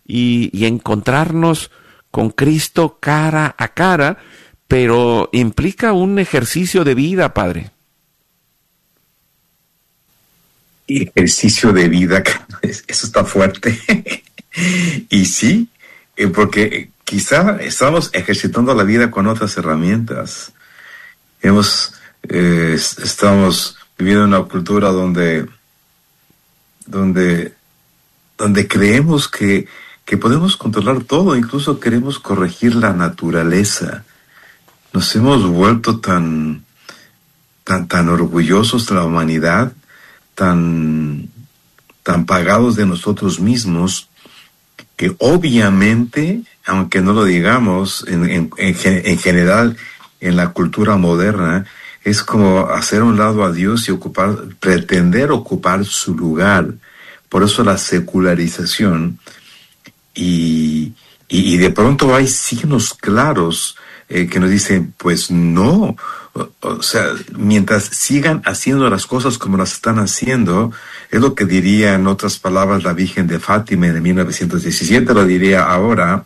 y encontrarnos con Cristo cara a cara, pero implica un ejercicio de vida, Padre. Ejercicio de vida, eso está fuerte. Y sí, porque quizá estamos ejercitando la vida con otras herramientas. Estamos viviendo en una cultura donde creemos que podemos controlar todo, incluso queremos corregir la naturaleza. Nos hemos vuelto tan orgullosos de la humanidad, tan pagados de nosotros mismos, que obviamente, aunque no lo digamos, en general en la cultura moderna, es como hacer a un lado a Dios y pretender ocupar su lugar. Por eso la secularización, y de pronto hay signos claros que nos dicen, pues no, o sea, mientras sigan haciendo las cosas como las están haciendo, es lo que diría en otras palabras la Virgen de Fátima en 1917, lo diría ahora,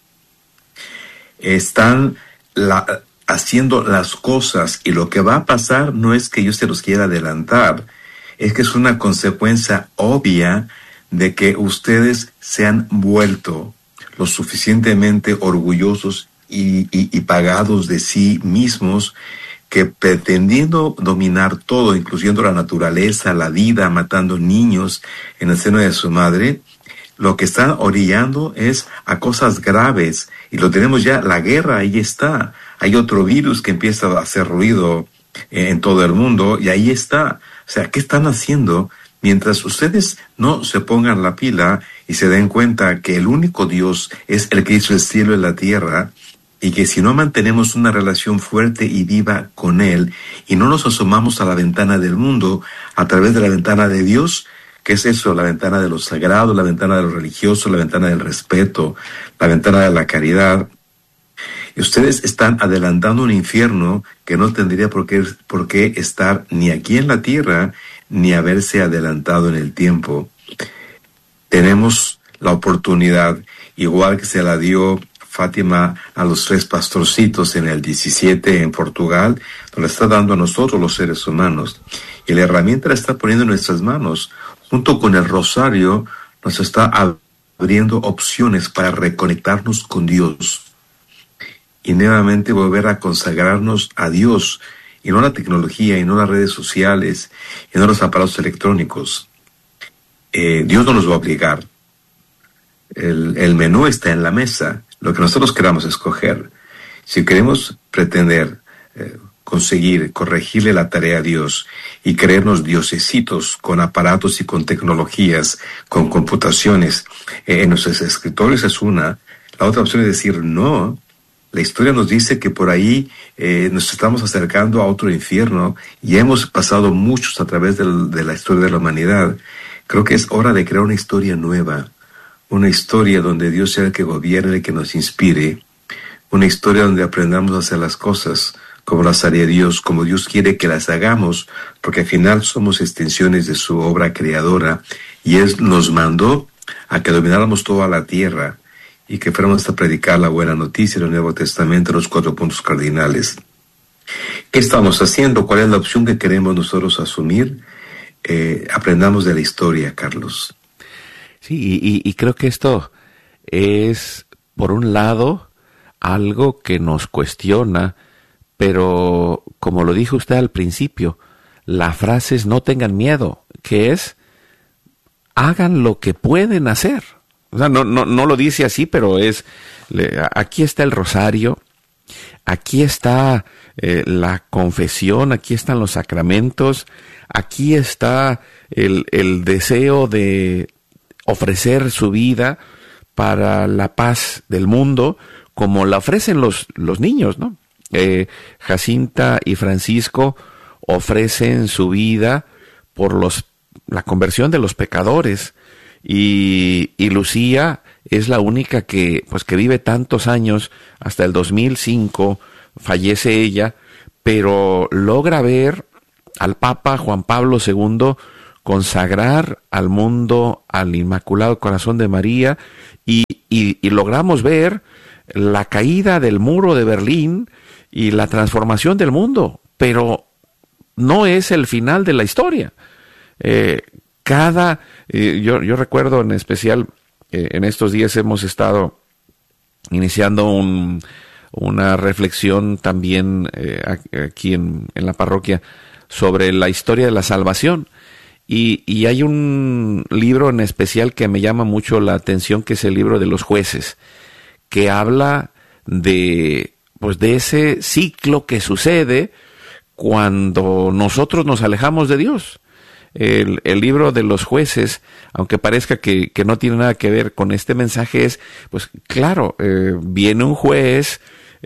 están haciendo las cosas, y lo que va a pasar no es que Dios se los quiera adelantar, es que es una consecuencia obvia de que ustedes se han vuelto lo suficientemente orgullosos y pagados de sí mismos, que pretendiendo dominar todo, incluyendo la naturaleza, la vida, matando niños en el seno de su madre, lo que están orillando es a cosas graves, y lo tenemos ya, la guerra ahí está, hay otro virus que empieza a hacer ruido en todo el mundo, y ahí está. O sea, ¿qué están haciendo? Mientras ustedes no se pongan la pila y se den cuenta que el único Dios es el que hizo el cielo y la tierra, y que si no mantenemos una relación fuerte y viva con Él, y no nos asomamos a la ventana del mundo a través de la ventana de Dios, ¿qué es eso? La ventana de lo sagrado, la ventana de lo religioso, la ventana del respeto, la ventana de la caridad. Y ustedes están adelantando un infierno que no tendría por qué estar ni aquí en la tierra, ni haberse adelantado en el tiempo. Tenemos la oportunidad, igual que se la dio Fátima a los 3 pastorcitos en el 17 en Portugal, nos la está dando a nosotros los seres humanos. Y la herramienta la está poniendo en nuestras manos. Junto con el rosario nos está abriendo opciones para reconectarnos con Dios. Y nuevamente volver a consagrarnos a Dios, y no a la tecnología, y no a las redes sociales, y no a los aparatos electrónicos. Dios no nos va a obligar. El menú está en la mesa, lo que nosotros queramos escoger. Si queremos pretender conseguir corregirle la tarea a Dios y creernos diosesitos con aparatos y con tecnologías, con computaciones en nuestros escritorios, es una. La otra opción es decir no. La historia nos dice que por ahí nos estamos acercando a otro infierno, y hemos pasado muchos a través de la historia de la humanidad. Creo que es hora de crear una historia nueva, una historia donde Dios sea el que gobierne, el que nos inspire, una historia donde aprendamos a hacer las cosas como las haría Dios, como Dios quiere que las hagamos, porque al final somos extensiones de su obra creadora, y Él nos mandó a que domináramos toda la tierra, y que fuéramos a predicar la buena noticia del Nuevo Testamento, los 4 puntos cardinales. ¿Qué estamos haciendo? ¿Cuál es la opción que queremos nosotros asumir? Aprendamos de la historia, Carlos. Sí, y creo que esto es, por un lado, algo que nos cuestiona, pero como lo dijo usted al principio, la frase es no tengan miedo, que es hagan lo que pueden hacer. O sea, no lo dice así, pero aquí está el rosario, aquí está la confesión, aquí están los sacramentos, aquí está el deseo de ofrecer su vida para la paz del mundo, como la ofrecen los niños, ¿no? Jacinta y Francisco ofrecen su vida por la conversión de los pecadores, y Lucía es la única que vive tantos años, hasta el 2005 fallece ella, pero logra ver al Papa Juan Pablo II consagrar al mundo al Inmaculado Corazón de María, y y logramos ver la caída del muro de Berlín y la transformación del mundo, pero no es el final de la historia. Yo recuerdo en especial, en estos días hemos estado iniciando una reflexión también aquí en la parroquia sobre la historia de la salvación. Y hay un libro en especial que me llama mucho la atención, que es el libro de los Jueces, que habla de ese ciclo que sucede cuando nosotros nos alejamos de Dios. El libro de los Jueces, aunque parezca que no tiene nada que ver con este mensaje, es, pues claro, viene un juez,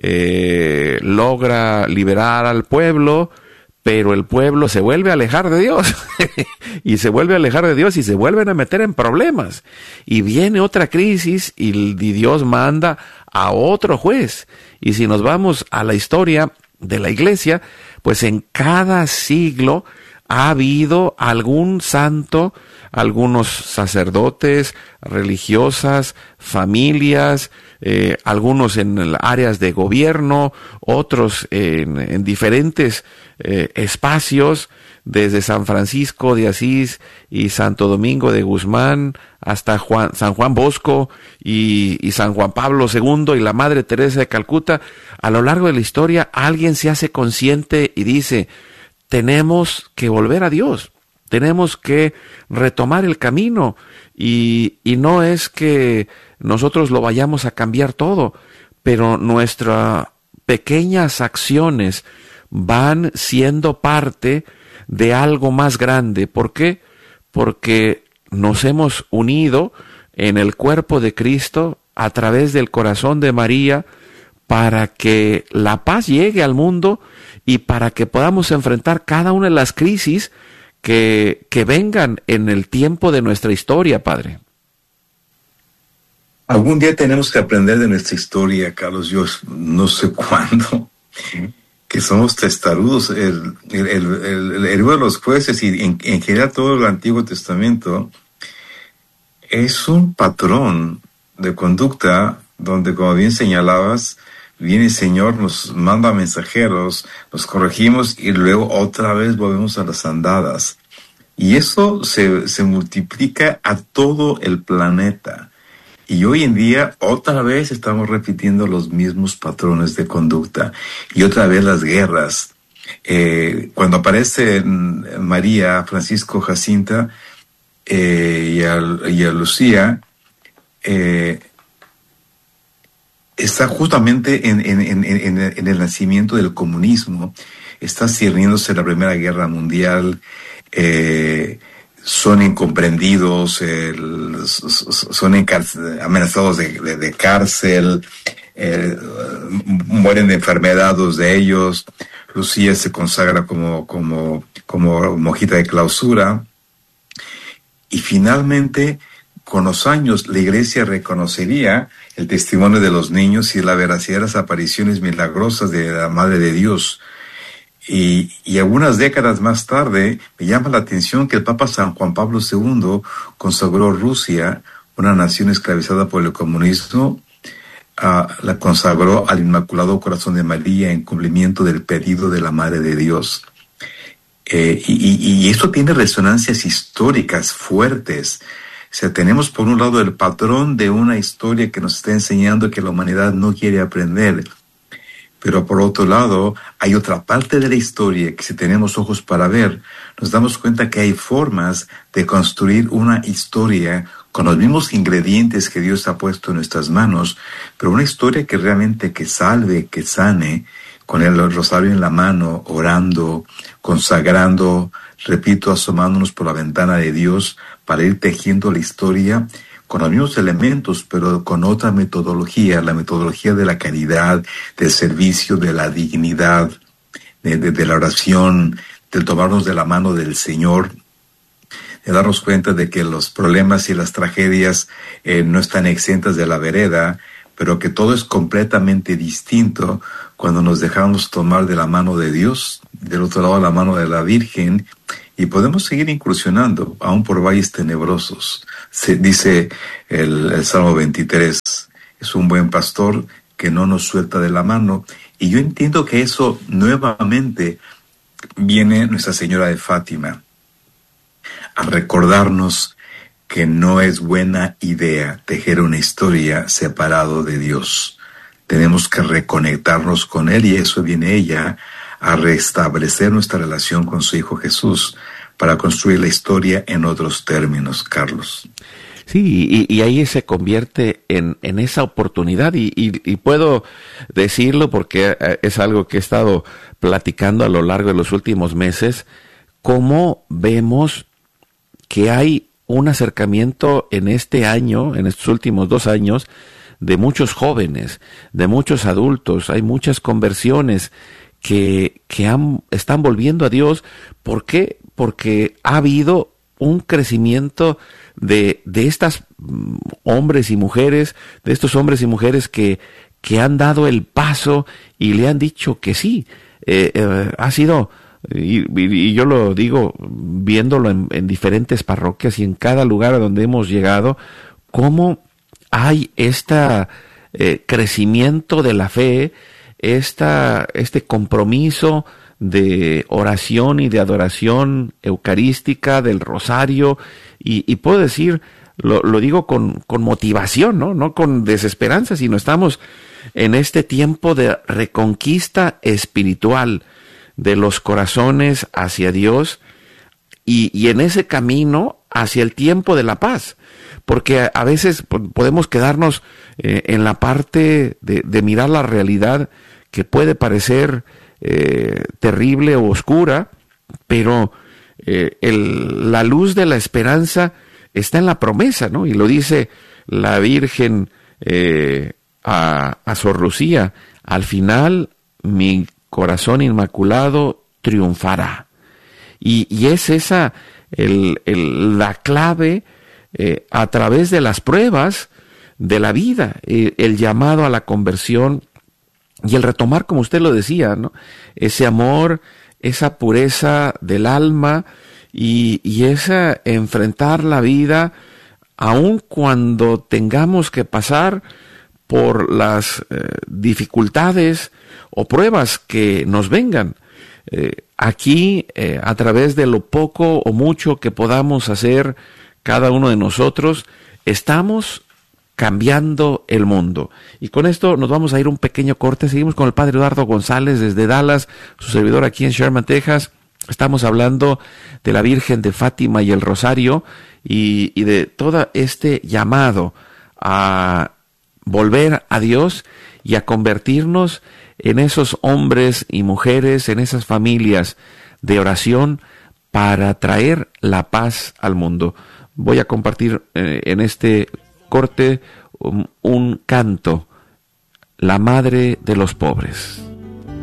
logra liberar al pueblo, pero el pueblo se vuelve a alejar de Dios y se vuelve a alejar de Dios y se vuelven a meter en problemas, y viene otra crisis y Dios manda a otro juez. Y si nos vamos a la historia de la iglesia, pues en cada siglo ha habido algún santo, algunos sacerdotes, religiosas, familias, algunos en áreas de gobierno, otros en diferentes espacios, desde San Francisco de Asís y Santo Domingo de Guzmán hasta San Juan Bosco y San Juan Pablo II y la Madre Teresa de Calcuta. A lo largo de la historia alguien se hace consciente y dice: tenemos que volver a Dios, tenemos que retomar el camino, y no es que nosotros lo vayamos a cambiar todo, pero nuestras pequeñas acciones van siendo parte de algo más grande. ¿Por qué? Porque nos hemos unido en el cuerpo de Cristo a través del corazón de María, para que la paz llegue al mundo y para que podamos enfrentar cada una de las crisis que vengan en el tiempo de nuestra historia, Padre. Algún día tenemos que aprender de nuestra historia, Carlos. Yo no sé cuándo, que somos testarudos. El libro de los Jueces y en general todo el Antiguo Testamento es un patrón de conducta donde, como bien señalabas, viene el Señor, nos manda mensajeros, nos corregimos y luego otra vez volvemos a las andadas. Y eso se multiplica a todo el planeta. Y hoy en día otra vez estamos repitiendo los mismos patrones de conducta. Y otra vez las guerras. Cuando aparece María, Francisco, Jacinta y a Lucía, está justamente en el nacimiento del comunismo. Está sirviéndose la Primera Guerra Mundial. Son incomprendidos, son amenazados de cárcel, mueren de enfermedad dos de ellos. Lucía se consagra como monjita de clausura. Y finalmente, con los años, la Iglesia reconocería el testimonio de los niños y la veracidad de las apariciones milagrosas de la Madre de Dios. Y algunas décadas más tarde, me llama la atención que el Papa San Juan Pablo II consagró Rusia, una nación esclavizada por el comunismo, la consagró al Inmaculado Corazón de María en cumplimiento del pedido de la Madre de Dios. Y esto tiene resonancias históricas fuertes. O sea, tenemos por un lado el patrón de una historia que nos está enseñando que la humanidad no quiere aprender. Pero por otro lado, hay otra parte de la historia que, si tenemos ojos para ver, nos damos cuenta que hay formas de construir una historia con los mismos ingredientes que Dios ha puesto en nuestras manos, pero una historia que realmente que salve, que sane, con el rosario en la mano, orando, consagrando, repito, asomándonos por la ventana de Dios para ir tejiendo la historia con los mismos elementos, pero con otra metodología, la metodología de la caridad, del servicio, de la dignidad, de la oración, del tomarnos de la mano del Señor, de darnos cuenta de que los problemas y las tragedias no están exentas de la vereda, pero que todo es completamente distinto cuando nos dejamos tomar de la mano de Dios, del otro lado la mano de la Virgen, y podemos seguir incursionando, aún por valles tenebrosos. Se dice el Salmo 23, es un buen pastor que no nos suelta de la mano. Y yo entiendo que eso nuevamente viene Nuestra Señora de Fátima a recordarnos que no es buena idea tejer una historia separado de Dios. Tenemos que reconectarnos con Él, y eso viene ella a restablecer nuestra relación con su Hijo Jesús para construir la historia en otros términos, Carlos. Sí, y ahí se convierte en esa oportunidad, y puedo decirlo porque es algo que he estado platicando a lo largo de los últimos meses, cómo vemos que hay un acercamiento en este año, en estos últimos 2 años, de muchos jóvenes, de muchos adultos. Hay muchas conversiones que están volviendo a Dios. ¿Por qué? Porque ha habido un crecimiento de estos hombres y mujeres que han dado el paso y le han dicho que sí. Ha sido, y yo lo digo viéndolo en diferentes parroquias y en cada lugar a donde hemos llegado, cómo hay crecimiento de la fe, este compromiso de oración y de adoración eucarística, del rosario, y puedo decir, lo digo con motivación, no con desesperanza, sino estamos en este tiempo de reconquista espiritual de los corazones hacia Dios, y en ese camino hacia el tiempo de la paz, porque a veces podemos quedarnos en la parte de mirar la realidad, que puede parecer terrible o oscura, pero la luz de la esperanza está en la promesa, ¿no? Y lo dice la Virgen a Sor Lucía: al final mi corazón inmaculado triunfará. Y es esa la clave a través de las pruebas de la vida, el llamado a la conversión y el retomar, como usted lo decía, ¿no? Ese amor, esa pureza del alma, y esa enfrentar la vida aun cuando tengamos que pasar por las dificultades o pruebas que nos vengan. Aquí, a través de lo poco o mucho que podamos hacer cada uno de nosotros, estamos cambiando el mundo. Y con esto nos vamos a ir un pequeño corte. Seguimos con el Padre Eduardo González desde Dallas, su servidor aquí en Sherman, Texas. Estamos hablando de la Virgen de Fátima y el Rosario, y de todo este llamado a volver a Dios y a convertirnos en esos hombres y mujeres, en esas familias de oración para traer la paz al mundo. Voy a compartir en este corte un canto, La Madre de los Pobres.